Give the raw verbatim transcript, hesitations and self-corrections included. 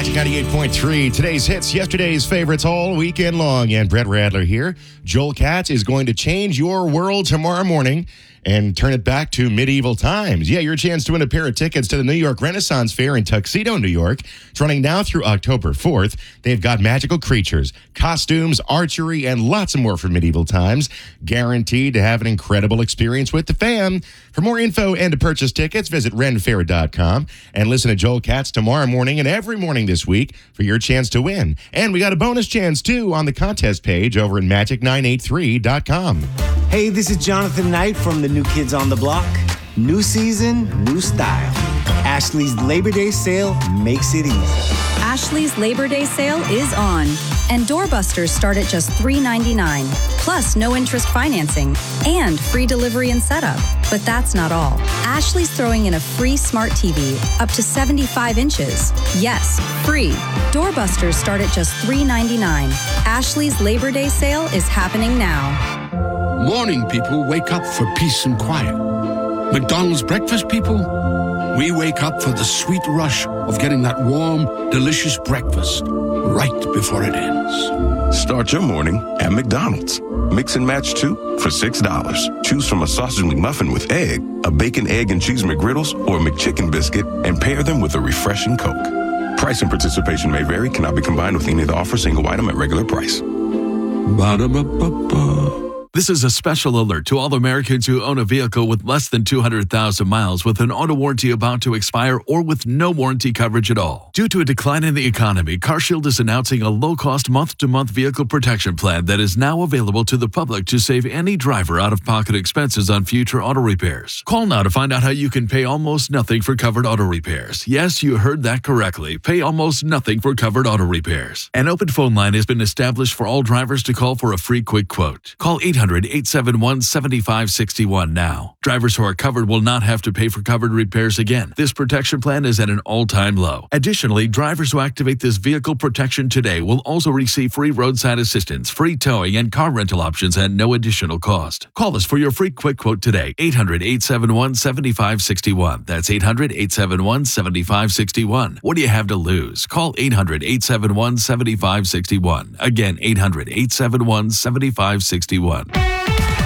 Magic ninety-eight point three. Today's hits, yesterday's favorites all weekend long. And Brett Radler here. Joel Katz is going to change your world tomorrow morning and turn it back to medieval times. Yeah, your chance to win a pair of tickets to the New York Renaissance Fair in Tuxedo, New York. It's running now through October fourth. They've got magical creatures, costumes, archery, and lots more from medieval times. Guaranteed to have an incredible experience with the fam. For more info and to purchase tickets, visit ren fair dot com and listen to Joel Katz tomorrow morning and every morning this week for your chance to win. And we got a bonus chance, too, on the contest page over at magic nine eight three dot com. Hey, this is Jonathan Knight from the New Kids on the Block. New season, new style. Ashley's Labor Day sale makes it easy. Ashley's Labor Day sale is on, and doorbusters start at just three ninety-nine, plus no interest financing and free delivery and setup. But that's not all. Ashley's throwing in a free smart T V up to seventy-five inches. Yes, free. Doorbusters start at just three ninety-nine. Ashley's Labor Day sale is happening now. Morning people wake up for peace and quiet. McDonald's breakfast people, we wake up for the sweet rush of getting that warm, delicious breakfast right before it ends. Start your morning at McDonald's. Mix and match two for six dollars. Choose from a sausage McMuffin with egg, a bacon, egg, and cheese McGriddles, or a McChicken biscuit, and pair them with a refreshing Coke. Price and participation may vary, cannot be combined with any of the offer, single item at regular price. Ba-da-ba-ba-ba. This is a special alert to all Americans who own a vehicle with less than two hundred thousand miles with an auto warranty about to expire or with no warranty coverage at all. Due to a decline in the economy, CarShield is announcing a low-cost month-to-month vehicle protection plan that is now available to the public to save any driver out-of-pocket expenses on future auto repairs. Call now to find out how you can pay almost nothing for covered auto repairs. Yes, you heard that correctly. Pay almost nothing for covered auto repairs. An open phone line has been established for all drivers to call for a free quick quote. Call eight hundred, eight seven one, seven five six one now. Drivers who are covered will not have to pay for covered repairs again. This protection plan is at an all-time low. Additionally, drivers who activate this vehicle protection today will also receive free roadside assistance, free towing, and car rental options at no additional cost. Call us for your free quick quote today. eight hundred, eight seven one, seven five six one. That's eight hundred, eight seven one, seven five six one. What do you have to lose? Call eight hundred, eight seven one, seven five six one. Again, eight hundred, eight seven one, seven five six one.